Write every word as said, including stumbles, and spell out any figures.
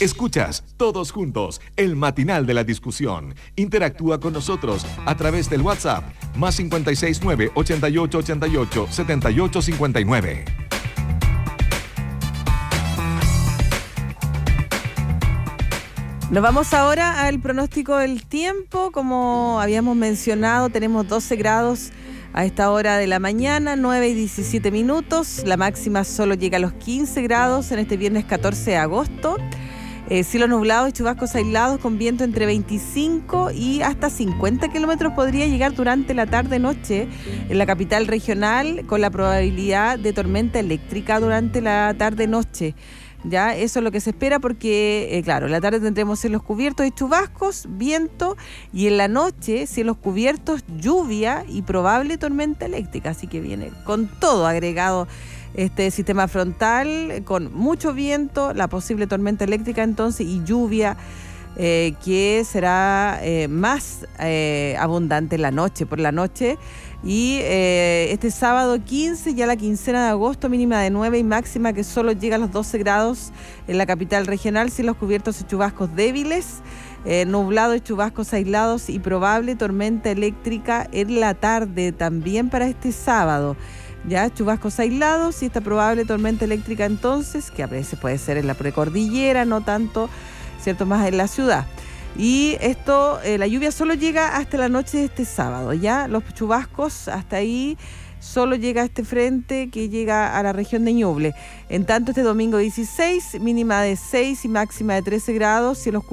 Escuchas Todos Juntos, el matinal de la discusión. Interactúa con nosotros a través del WhatsApp, más cinco seis nueve, ocho ocho ocho ocho, siete ocho cinco nueve. Nos vamos ahora al pronóstico del tiempo. Como habíamos mencionado, tenemos doce grados a esta hora de la mañana, nueve y diecisiete minutos. La máxima solo llega a los quince grados en este viernes catorce de agosto. Eh, cielos nublados y chubascos aislados con viento entre veinticinco y hasta cincuenta kilómetros podría llegar durante la tarde-noche en la capital regional, con la probabilidad de tormenta eléctrica durante la tarde-noche. Ya, eso es lo que se espera porque, eh, claro, en la tarde tendremos cielos cubiertos y chubascos, viento, y en la noche cielos cubiertos, lluvia y probable tormenta eléctrica. Así que viene con todo agregado este sistema frontal, con mucho viento, la posible tormenta eléctrica entonces y lluvia eh, que será eh, más eh, abundante en la noche, por la noche. Y eh, este sábado quince, ya la quincena de agosto, mínima de nueve y máxima que solo llega a los doce grados en la capital regional, cielos cubiertos y chubascos débiles, eh, nublado y chubascos aislados y probable tormenta eléctrica en la tarde también para este sábado. Ya, chubascos aislados y esta probable tormenta eléctrica entonces, que a veces puede ser en la precordillera, no tanto, ¿cierto?, más en la ciudad. Y esto, eh, la lluvia solo llega hasta la noche de este sábado, ya, los chubascos hasta ahí solo llega este frente que llega a la región de Ñuble. En tanto, este domingo dieciséis, mínima de seis y máxima de trece grados, cielos